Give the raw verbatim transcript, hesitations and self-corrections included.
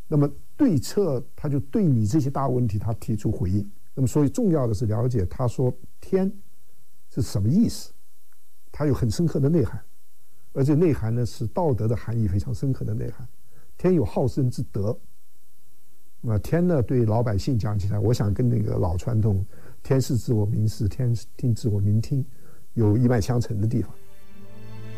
那么对策他就对你这些大问题他提出回应。那么所以重要的是了解他说天是什么意思，它有很深刻的内涵，而且内涵呢是道德的含义非常深刻的内涵。天有好生之德，啊，天呢对老百姓讲起来，我想跟那个老传统天视知我民视，天听知我民听有一脉相承的地方。